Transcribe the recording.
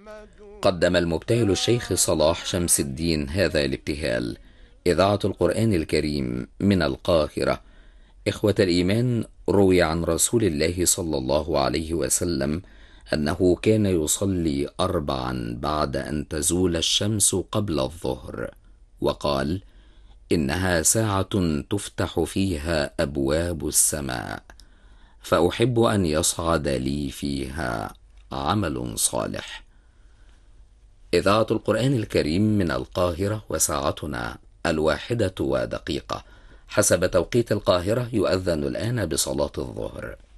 قدم المبتهل الشيخ صلاح شمس الدين هذا الابتهال. إذاعة القرآن الكريم من القاهرة. إخوة الإيمان، روي عن رسول الله صلى الله عليه وسلم أنه كان يصلي 4 بعد أن تزول الشمس قبل الظهر، وقال: إنها ساعة تفتح فيها أبواب السماء، فأحب أن يصعد لي فيها عمل صالح. إذاعة القرآن الكريم من القاهرة، وساعتنا 1:01 حسب توقيت القاهرة. يؤذن الآن بصلاة الظهر.